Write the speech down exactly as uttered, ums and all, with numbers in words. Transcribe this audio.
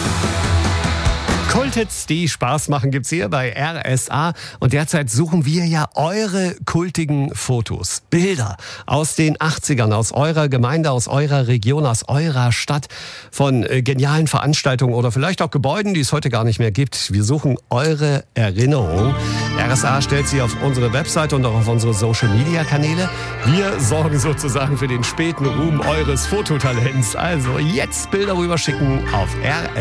Kulthits, die Spaß machen, gibt's hier bei R S A. Und derzeit suchen wir ja eure kultigen Fotos, Bilder aus den achtzigern, aus eurer Gemeinde, aus eurer Region, aus eurer Stadt, von äh, genialen Veranstaltungen oder vielleicht auch Gebäuden, die es heute gar nicht mehr gibt. Wir suchen eure Erinnerung. R S A stellt sie auf unsere Webseite und auch auf unsere Social-Media-Kanäle. Wir sorgen sozusagen für den späten Ruhm eures Fototalents. Also jetzt Bilder rüberschicken auf R S A.